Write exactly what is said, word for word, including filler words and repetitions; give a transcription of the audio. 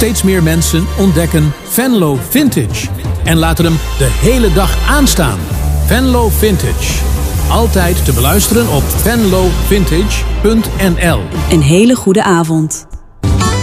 Steeds meer mensen ontdekken Venlo Vintage en laten hem de hele dag aanstaan. Venlo Vintage. Altijd te beluisteren op venlo vintage punt n l. Een hele goede avond.